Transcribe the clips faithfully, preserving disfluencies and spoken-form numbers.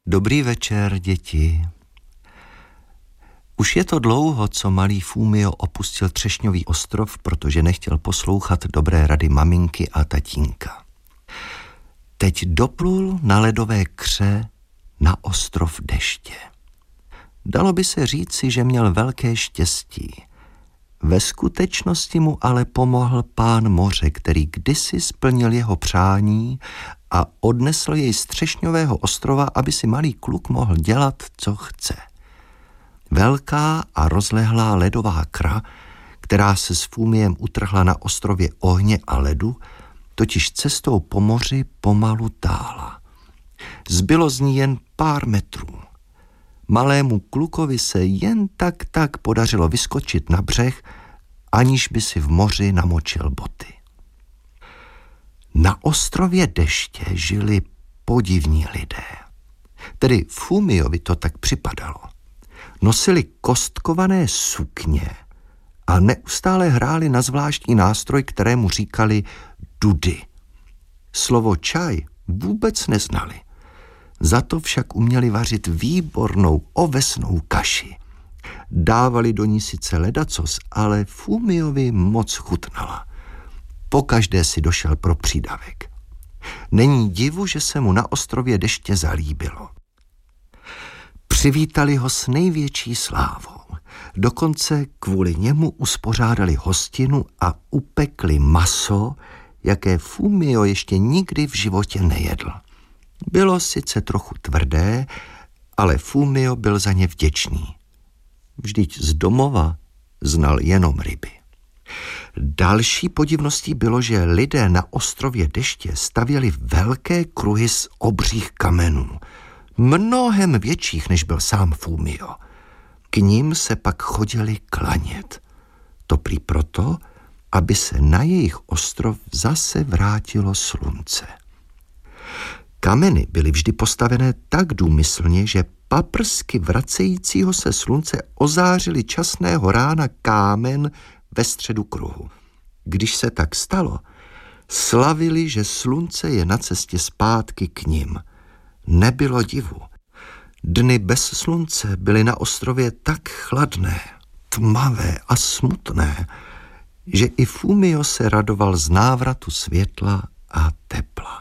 Dobrý večer, děti. Už je to dlouho, co malý Fumio opustil Třešňový ostrov, protože nechtěl poslouchat dobré rady maminky a tatínka. Teď doplul na ledové kře na ostrov Deště. Dalo by se říci, že měl velké štěstí. Ve skutečnosti mu ale pomohl Pán moře, který kdysi splnil jeho přání a odnesl jej z Třešňového ostrova, aby si malý kluk mohl dělat, co chce. Velká a rozlehlá ledová kra, která se s Fumiem utrhla na ostrově ohně a ledu, totiž cestou po moři pomalu tála. Zbylo z ní jen pár metrů. Malému klukovi se jen tak tak podařilo vyskočit na břeh, aniž by si v moři namočil boty. Na ostrově Deště žili podivní lidé. Tedy Fumiovi to tak připadalo. Nosili kostkované sukně a neustále hráli na zvláštní nástroj, kterému říkali dudy. Slovo čaj vůbec neznali. Za to však uměli vařit výbornou ovesnou kaši. Dávali do ní sice ledacos, ale Fumiovi moc chutnala. Pokaždé si došel pro přídavek. Není divu, že se mu na ostrově Deště zalíbilo. Přivítali ho s největší slávou. Dokonce kvůli němu uspořádali hostinu a upekli maso, jaké Fumio ještě nikdy v životě nejedl. Bylo sice trochu tvrdé, ale Fumio byl za ně vděčný. Vždyť z domova znal jenom ryby. Další podivností bylo, že lidé na ostrově Deště stavěli velké kruhy z obřích kamenů, mnohem větších, než byl sám Fumio. K nim se pak chodili klanět. To prý proto, aby se na jejich ostrov zase vrátilo slunce. Kameny byly vždy postavené tak důmyslně, že paprsky vracejícího se slunce ozářily časného rána kámen ve středu kruhu. Když se tak stalo, slavili, že slunce je na cestě zpátky k nim. Nebylo divu. Dny bez slunce byly na ostrově tak chladné, tmavé a smutné, že i Fumio se radoval z návratu světla a tepla.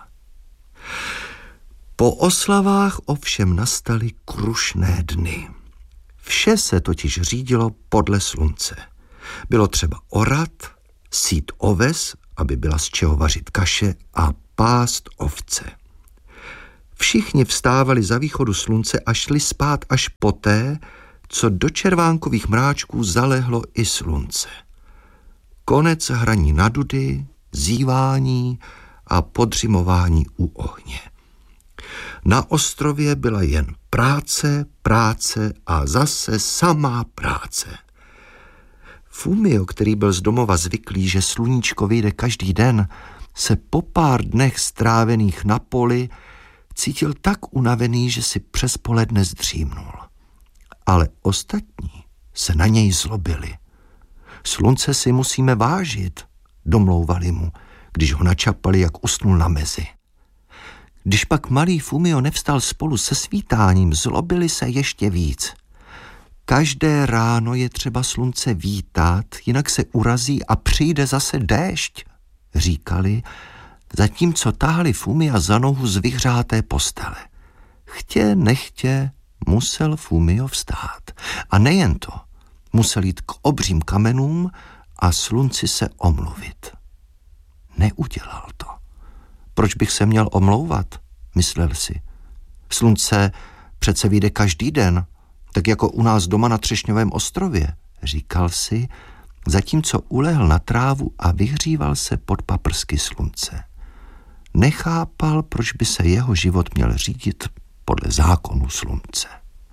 Po oslavách ovšem nastaly krušné dny. Vše se totiž řídilo podle slunce. Bylo třeba orat, sít oves, aby byla z čeho vařit kaše, a pást ovce. Všichni vstávali za východu slunce a šli spát až poté, co do červánkových mráčků zalehlo i slunce. Konec hraní na dudy, zívání a podřimování u ohně. Na ostrově byla jen práce, práce a zase samá práce. Fumio, který byl z domova zvyklý, že sluníčko vyjde každý den, se po pár dnech strávených na poli cítil tak unavený, že si přes poledne zdřímnul. Ale ostatní se na něj zlobili. Slunce si musíme vážit, domlouvali mu, když ho načapali, jak usnul na mezi. Když pak malý Fumio nevstal spolu se svítáním, zlobili se ještě víc. Každé ráno je třeba slunce vítat, jinak se urazí a přijde zase déšť, říkali, zatímco tahali Fumia za nohu z vyhřáté postele. Chtě, nechtě, musel Fumio vstát. A nejen to, musel jít k obřím kamenům a slunci se omluvit. Neudělal to. Proč bych se měl omlouvat, myslel si. Slunce přece vyjde každý den, tak jako u nás doma na Třešňovém ostrově, říkal si, zatímco ulehl na trávu a vyhříval se pod paprsky slunce. Nechápal, proč by se jeho život měl řídit podle zákonu slunce.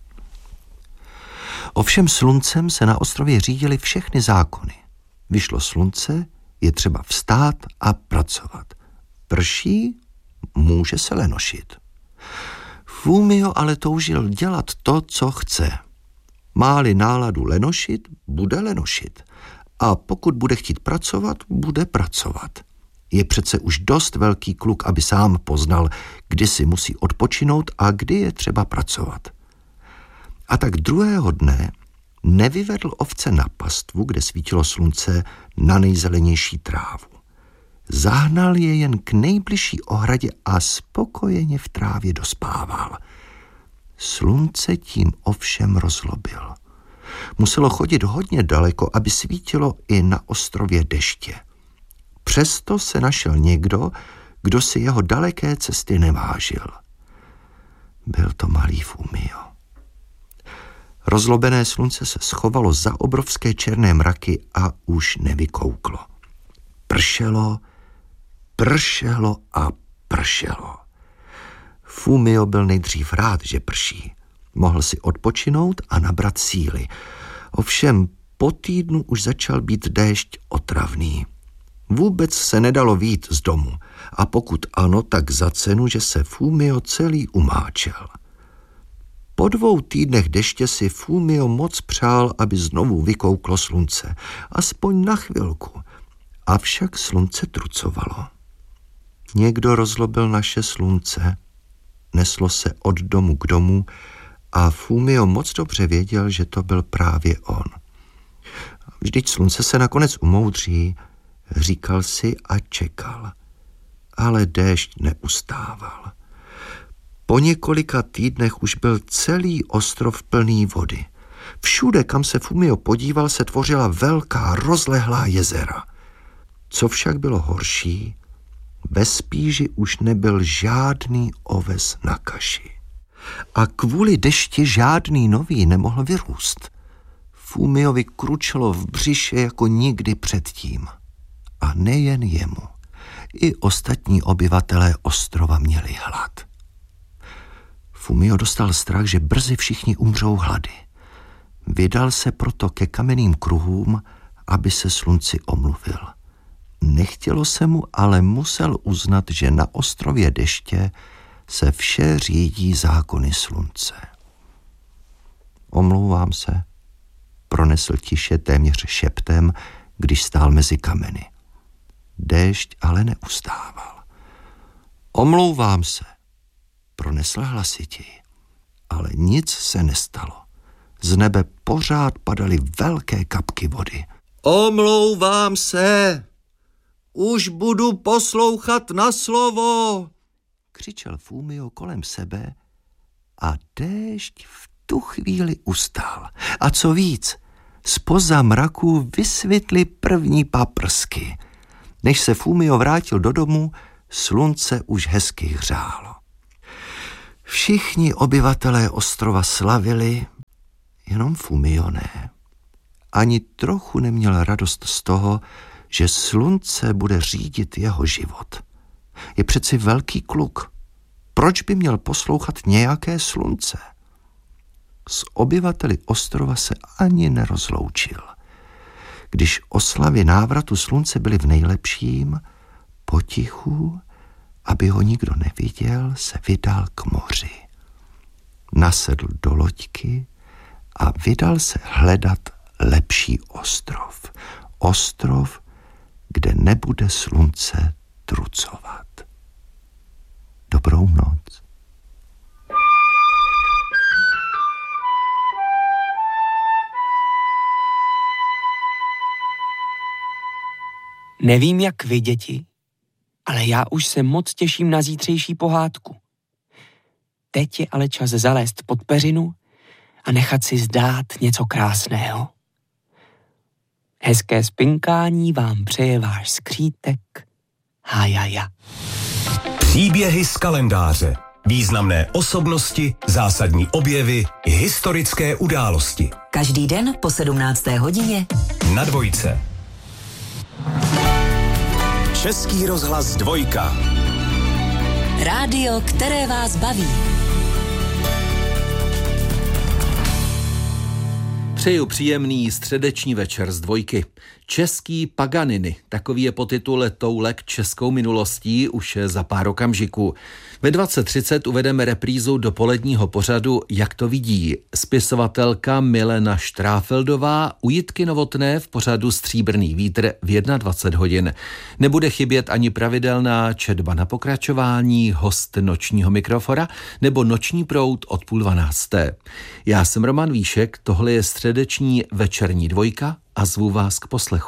Ovšem sluncem se na ostrově řídily všechny zákony. Vyšlo slunce, je třeba vstát a pracovat. Prší, může se lenošit. Fumio ale toužil dělat to, co chce. Má-li náladu lenošit, bude lenošit. A pokud bude chtít pracovat, bude pracovat. Je přece už dost velký kluk, aby sám poznal, kdy si musí odpočinout a kdy je třeba pracovat. A tak druhého dne nevyvedl ovce na pastvu, kde svítilo slunce, na nejzelenější trávu. Zahnal je jen k nejbližší ohradě a spokojeně v trávě dospával. Slunce tím ovšem rozlobil. Muselo chodit hodně daleko, aby svítilo i na ostrově Deště. Přesto se našel někdo, kdo si jeho daleké cesty nevážil. Byl to malý Fumio. Rozlobené slunce se schovalo za obrovské černé mraky a už nevykouklo. Pršelo, pršelo a pršelo. Fumio byl nejdřív rád, že prší. Mohl si odpočinout a nabrat síly. Ovšem po týdnu už začal být déšť otravný. Vůbec se nedalo vyjít z domu a pokud ano, tak za cenu, že se Fumio celý umáčel. Po dvou týdnech deště si Fumio moc přál, aby znovu vykouklo slunce, aspoň na chvilku. Avšak slunce trucovalo. Někdo rozlobil naše slunce, neslo se od domu k domu a Fumio moc dobře věděl, že to byl právě on. Vždyť slunce se nakonec umoudří, říkal si a čekal. Ale déšť neustával. Po několika týdnech už byl celý ostrov plný vody. Všude, kam se Fumio podíval, se tvořila velká rozlehlá jezera. Co však bylo horší, ve spíži už nebyl žádný oves na kaši. A kvůli dešti žádný nový nemohl vyrůst. Fumiovi kručelo v břiše jako nikdy předtím. A nejen jemu. I ostatní obyvatelé ostrova měli hlad. Fumio dostal strach, že brzy všichni umřou hlady. Vydal se proto ke kamenným kruhům, aby se slunci omluvil. Nechtělo se mu, ale musel uznat, že na ostrově Deště se vše řídí zákony slunce. Omlouvám se, pronesl tiše téměř šeptem, když stál mezi kameny. Déšť ale neustával. Omlouvám se, pronesl hlasitěji, ale nic se nestalo. Z nebe pořád padaly velké kapky vody. Omlouvám se, už budu poslouchat na slovo, křičel Fumio kolem sebe a déšť v tu chvíli ustál. A co víc, zpoza mraků vysvětly první paprsky. Než se Fumio vrátil do domu, slunce už hezky hřálo. Všichni obyvatelé ostrova slavili, jenom Fumio ne. Ani trochu neměl radost z toho, že slunce bude řídit jeho život. Je přeci velký kluk. Proč by měl poslouchat nějaké slunce? S obyvateli ostrova se ani nerozloučil. Když oslavy návratu slunce byly v nejlepším, potichu, aby ho nikdo neviděl, se vydal k moři. Nasedl do loďky a vydal se hledat lepší ostrov. Ostrov, kde nebude slunce trucovat. Dobrou noc. Nevím, jak vy, děti, ale já už se moc těším na zítřejší pohádku. Teď je ale čas zalézt pod peřinu a nechat si zdát něco krásného. Hezké spinkání vám přeje váš skřítek Hájaja. Příběhy z kalendáře. Významné osobnosti, zásadní objevy, historické události. Každý den po sedmnácté hodině Na Dvojce. Český rozhlas Dvojka. Rádio, které vás baví. Přeju příjemný středeční večer z Dvojky. Český Paganini, takový je podtitul Toulek českou minulostí už za pár okamžiků. Ve dvacet třicet uvedeme reprízu dopoledního pořadu Jak to vidí. Spisovatelka Milena Štráfeldová u Jitky Novotné v pořadu Stříbrný vítr v dvacet jedna hodin. Nebude chybět ani pravidelná četba na pokračování, host nočního mikrofora nebo noční proud od půl dvanácté. Já jsem Roman Víšek, tohle je středeční večerní Dvojka a zvu vás k poslechu.